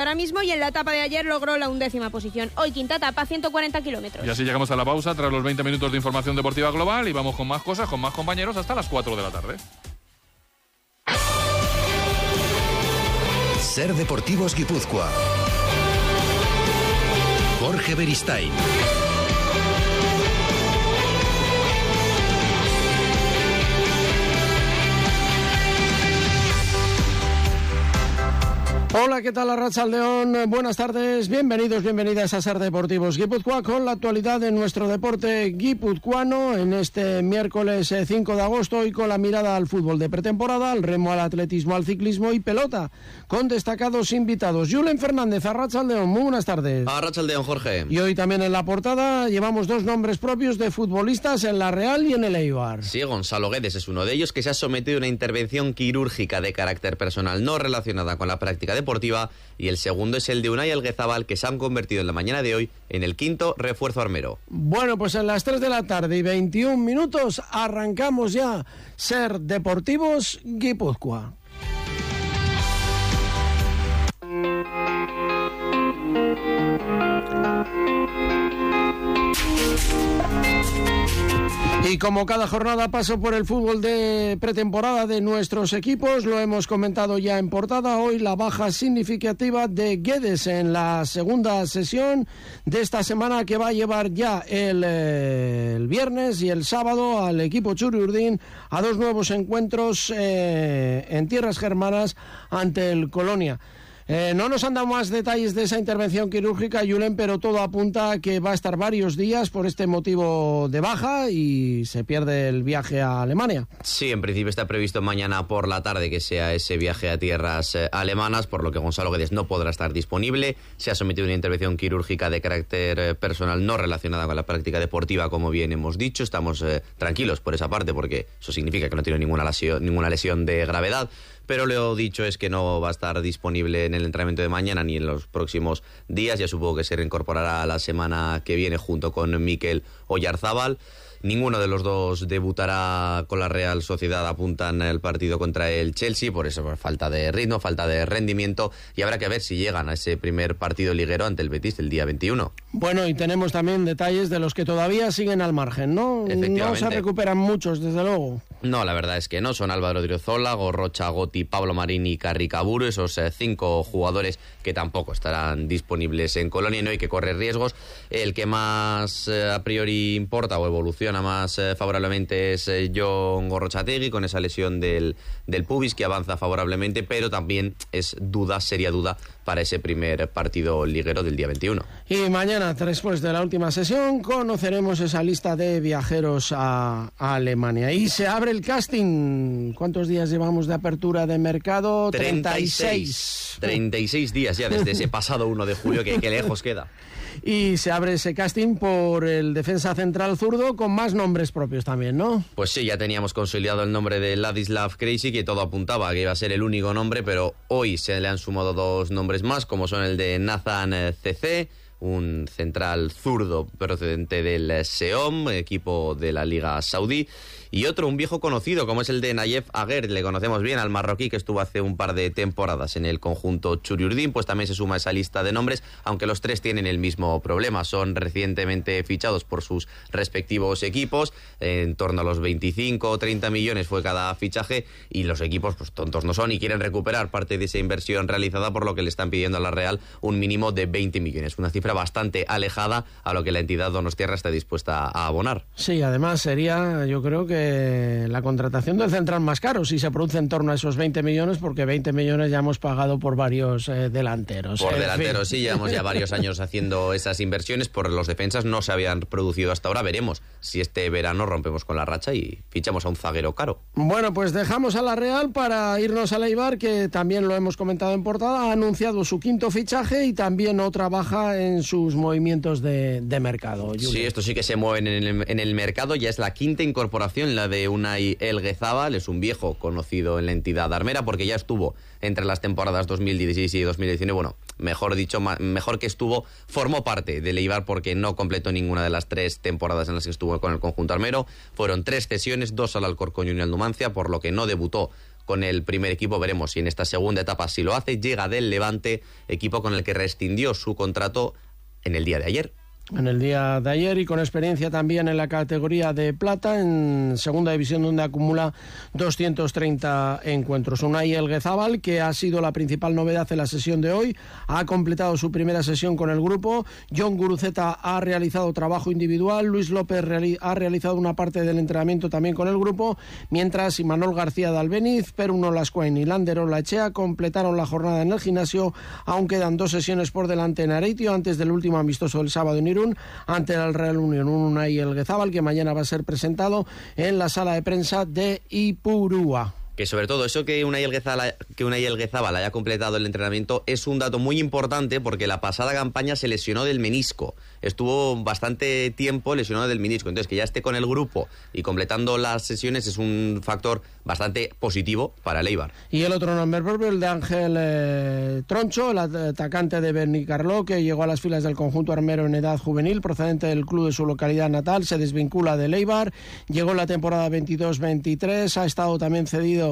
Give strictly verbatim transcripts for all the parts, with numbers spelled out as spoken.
ahora mismo, y en la etapa de ayer logró la undécima posición. Hoy quinta etapa, ciento cuarenta kilómetros. Y así llegamos a la pausa tras los veinte minutos de información deportiva global y vamos con más cosas, con más compañeros hasta las cuatro de la tarde. Ser Deportivos Guipúzcoa. Jorge Beristain. Hola, ¿qué tal, Arratsaldeón? Buenas tardes, bienvenidos, bienvenidas a Ser Deportivos Guipúzcoa con la actualidad de nuestro deporte guipuzcoano en este miércoles cinco de agosto y con la mirada al fútbol de pretemporada, al remo, al atletismo, al ciclismo y pelota, con destacados invitados. Julen Fernández, Arratsaldeón, muy buenas tardes. Arratsaldeón, Jorge. Y hoy también en la portada llevamos dos nombres propios de futbolistas en la Real y en el Eibar. Sí, Gonzalo Guedes es uno de ellos, que se ha sometido a una intervención quirúrgica de carácter personal no relacionada con la práctica de deportiva, y el segundo es el de Unai Elguezabal, que se han convertido en la mañana de hoy en el quinto refuerzo armero. Bueno, pues en las tres de la tarde y veintiún minutos arrancamos ya Ser Deportivos Guipúzcoa. Y como cada jornada paso por el fútbol de pretemporada de nuestros equipos, lo hemos comentado ya en portada, hoy la baja significativa de Guedes en la segunda sesión de esta semana, que va a llevar ya el, eh, el viernes y el sábado al equipo Txuri-Urdin a dos nuevos encuentros eh, en tierras germanas ante el Colonia. Eh, no nos han dado más detalles de esa intervención quirúrgica, Julen, pero todo apunta a que va a estar varios días por este motivo de baja y se pierde el viaje a Alemania. Sí, en principio está previsto mañana por la tarde que sea ese viaje a tierras eh, alemanas, por lo que Gonzalo Guedes no podrá estar disponible. Se ha sometido a una intervención quirúrgica de carácter eh, personal no relacionada con la práctica deportiva, como bien hemos dicho. Estamos eh, tranquilos por esa parte, porque eso significa que no tiene ninguna lesión, ninguna lesión de gravedad. Pero lo dicho es que no va a estar disponible en el entrenamiento de mañana ni en los próximos días. Ya supongo que se reincorporará la semana que viene junto con Mikel Oyarzábal. Ninguno de los dos debutará con la Real Sociedad, apuntan el partido contra el Chelsea, por eso por falta de ritmo, falta de rendimiento, y habrá que ver si llegan a ese primer partido liguero ante el Betis el día veintiuno. Bueno, y tenemos también detalles de los que todavía siguen al margen, ¿no? No se recuperan muchos, desde luego. No, la verdad es que no. Son Álvaro Odriozola, Gorrocha, Gotti, Pablo Marín y Carricaburu, esos eh, cinco jugadores que tampoco estarán disponibles en Colonia, y no hay que correr riesgos. El que más eh, a priori importa o evoluciona más eh, favorablemente es eh, Jon Gorrotxategi, con esa lesión del, del pubis, que avanza favorablemente, pero también es duda, seria duda, para ese primer partido liguero del día veintiuno. Y mañana, después de la última sesión, conoceremos esa lista de viajeros a, a Alemania. Y se abre el casting. ¿Cuántos días llevamos de apertura de mercado? treinta y seis. treinta y seis días ya desde ese pasado uno de julio, que, que lejos queda. Y se abre ese casting por el defensa central zurdo, con más nombres propios también, ¿no? Pues sí, ya teníamos consolidado el nombre de Ladislav Krejci, que todo apuntaba a que iba a ser el único nombre, pero hoy se le han sumado dos nombres más, como son el de Nathan Cece, un central zurdo procedente del Seom, equipo de la Liga Saudí, y otro, un viejo conocido, como es el de Nayef Aguer. Le conocemos bien al marroquí, que estuvo hace un par de temporadas en el conjunto Txuri-Urdin, pues también se suma a esa lista de nombres, aunque los tres tienen el mismo problema. Son recientemente fichados por sus respectivos equipos, en torno a los veinticinco o treinta millones fue cada fichaje, y los equipos pues tontos no son y quieren recuperar parte de esa inversión realizada, por lo que le están pidiendo a la Real un mínimo de veinte millones, una cifra bastante alejada a lo que la entidad donostiarra está dispuesta a abonar. Sí, además sería, yo creo que la contratación del central más caro si se produce en torno a esos veinte millones, porque veinte millones ya hemos pagado por varios eh, delanteros. Por en delanteros, fin. sí, llevamos ya varios años haciendo esas inversiones. Por los defensas no se habían producido hasta ahora. Veremos si este verano rompemos con la racha y fichamos a un zaguero caro. Bueno, pues dejamos a la Real para irnos al Eibar, que también lo hemos comentado en portada, ha anunciado su quinto fichaje y también otra baja en sus movimientos de, de mercado. Julio. Sí, esto sí que se mueve en el, en el mercado. Ya es la quinta incorporación, la de Unai Elguezabal. Es un viejo conocido en la entidad armera, porque ya estuvo entre las temporadas dos mil dieciséis y dos mil diecinueve. Bueno, mejor dicho, mejor que estuvo, formó parte del Eibar, porque no completó ninguna de las tres temporadas en las que estuvo con el conjunto armero. Fueron tres cesiones, dos al Alcorcón y una al Numancia, por lo que no debutó con el primer equipo. Veremos si en esta segunda etapa sí lo hace. Llega del Levante, equipo con el que rescindió su contrato en el día de ayer. En el día de ayer y con experiencia también en la categoría de plata, en segunda división, donde acumula doscientos treinta encuentros. Unai Elguezábal, que ha sido la principal novedad en la sesión de hoy, ha completado su primera sesión con el grupo. Jon Guruceta ha realizado trabajo individual, Luis López reali- ha realizado una parte del entrenamiento también con el grupo, mientras Imanol García de Albeniz, Peruno Lascuain y Lander Olaechea completaron la jornada en el gimnasio. Aún quedan dos sesiones por delante en Areitio antes del último amistoso del sábado en Irún ante el Real Unión. Unai Elguezábal, que mañana va a ser presentado en la sala de prensa de Ipurúa. Que sobre todo eso que Unai Elguezábal, que Unai Elguezábal haya completado el entrenamiento es un dato muy importante, porque la pasada campaña se lesionó del menisco. Estuvo bastante tiempo lesionado del menisco. Entonces, que ya esté con el grupo y completando las sesiones es un factor bastante positivo para el Eibar. Y el otro nombre propio, el de Ángel eh, Troncho, el atacante de Benicarló, que llegó a las filas del conjunto armero en edad juvenil, procedente del club de su localidad natal, se desvincula del Eibar, llegó en la temporada veintidós veintitrés, ha estado también cedido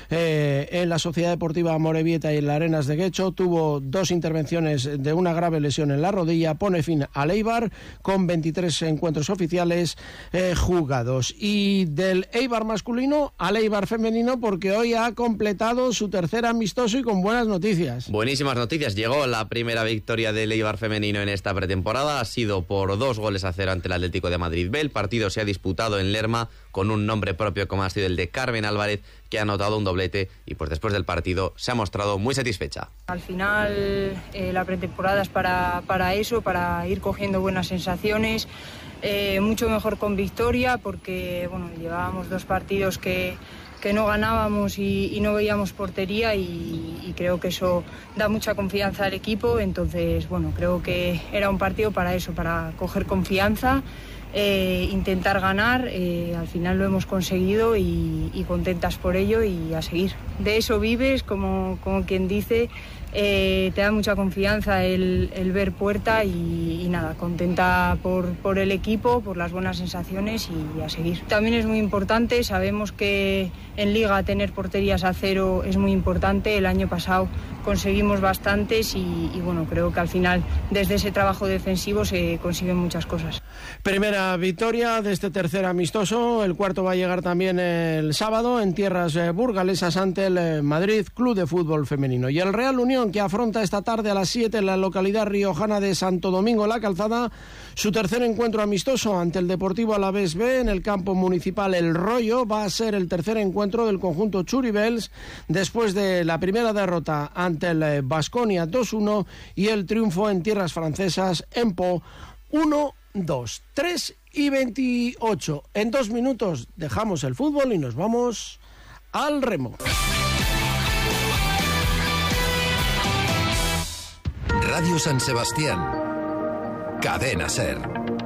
Eh, en la Sociedad Deportiva Amorebieta y en la Arenas de Guecho, tuvo dos intervenciones de una grave lesión en la rodilla, pone fin al Eibar con veintitrés encuentros oficiales eh, jugados. Y del Eibar masculino al Eibar femenino, porque hoy ha completado su tercer amistoso y con buenas noticias. Buenísimas noticias. Llegó la primera victoria del Eibar femenino en esta pretemporada, ha sido por dos goles a cero ante el Atlético de Madrid B. El partido se ha disputado en Lerma con un nombre propio como ha sido el de Carmen Álvarez, que ha anotado un doblete y pues después del partido se ha mostrado muy satisfecha. Al final eh, la pretemporada es para, para eso, para ir cogiendo buenas sensaciones, eh, mucho mejor con victoria, porque bueno, llevábamos dos partidos que, que no ganábamos y, y no veíamos portería, y, y creo que eso da mucha confianza al equipo. Entonces bueno, creo que era un partido para eso, para coger confianza. Eh, intentar ganar, eh, al final lo hemos conseguido y, y contentas por ello, y a seguir. De eso vives, como, como quien dice, eh, te da mucha confianza el, el ver puerta y, y nada, contenta por, por el equipo, por las buenas sensaciones y a seguir. También es muy importante, sabemos que en Liga tener porterías a cero es muy importante. El año pasado conseguimos bastantes y, y bueno, creo que al final desde ese trabajo defensivo se consiguen muchas cosas. Primera victoria de este tercer amistoso, el cuarto va a llegar también el sábado en tierras eh, burgalesas ante el eh, Madrid Club de Fútbol Femenino. Y el Real Unión, que afronta esta tarde a las siete en la localidad riojana de Santo Domingo la Calzada su tercer encuentro amistoso ante el Deportivo Alavés B en el campo municipal El Rollo. Va a ser el tercer encuentro del conjunto Churibels después de la primera derrota ante el Baskonia dos uno y el triunfo en tierras francesas en Po uno dos. tres y veintiocho. En dos minutos dejamos el fútbol y nos vamos al remo. Radio San Sebastián. Cadena SER.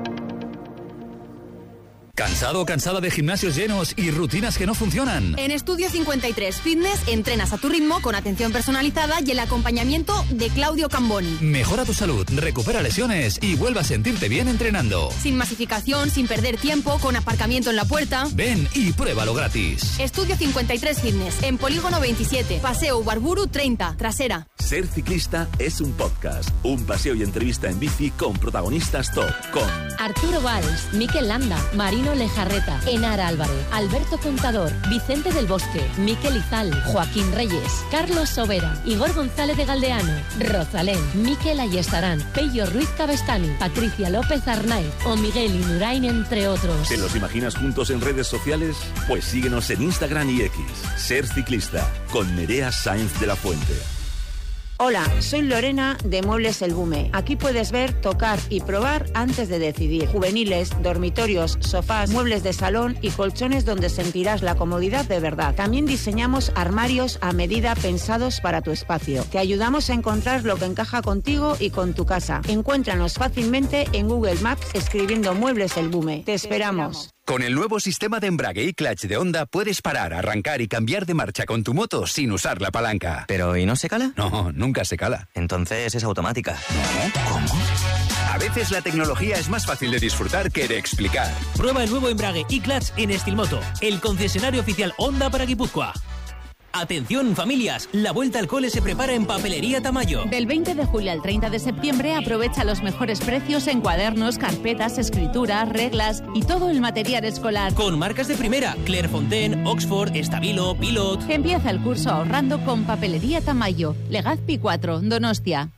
¿Cansado o cansada de gimnasios llenos y rutinas que no funcionan? En Estudio cincuenta y tres Fitness entrenas a tu ritmo con atención personalizada y el acompañamiento de Claudio Camboni. Mejora tu salud, recupera lesiones y vuelve a sentirte bien entrenando. Sin masificación, sin perder tiempo, con aparcamiento en la puerta. Ven y pruébalo gratis. Estudio cincuenta y tres Fitness, en Polígono veintisiete, Paseo Ubarburu treinta, Trasera. Ser ciclista es un podcast, un paseo y entrevista en bici con protagonistas top, con Arturo Valls, Mikel Landa, Marino Lejarreta, Enara Álvarez, Alberto Contador, Vicente del Bosque, Mikel Izal, Joaquín Reyes, Carlos Sobera, Igor González de Galdeano, Rosalén, Mikel Ayestarán, Pello Ruiz Cabestani, Patricia López Arnaiz o Miguel Indurain, entre otros. ¿Te los imaginas juntos en redes sociales? Pues síguenos en Instagram y X. Ser ciclista, con Nerea Sáenz de la Fuente. Hola, soy Lorena de Muebles El Bume. Aquí puedes ver, tocar y probar antes de decidir. Juveniles, dormitorios, sofás, muebles de salón y colchones donde sentirás la comodidad de verdad. También diseñamos armarios a medida pensados para tu espacio. Te ayudamos a encontrar lo que encaja contigo y con tu casa. Encuéntranos fácilmente en Google Maps escribiendo Muebles El Bume. Te esperamos. Con el nuevo sistema de embrague y clutch de Honda puedes parar, arrancar y cambiar de marcha con tu moto sin usar la palanca. ¿Pero y no se cala? No, nunca se cala. Entonces es automática. ¿No? ¿Cómo? A veces la tecnología es más fácil de disfrutar que de explicar. Prueba el nuevo embrague y clutch en Estilmoto, el concesionario oficial Honda para Guipúzcoa. Atención familias, la vuelta al cole se prepara en Papelería Tamayo. Del veinte de julio al treinta de septiembre aprovecha los mejores precios en cuadernos, carpetas, escritura, reglas y todo el material escolar. Con marcas de primera, Clairefontaine, Oxford, Estabilo, Pilot. Empieza el curso ahorrando con Papelería Tamayo. Legazpi cuatro, Donostia.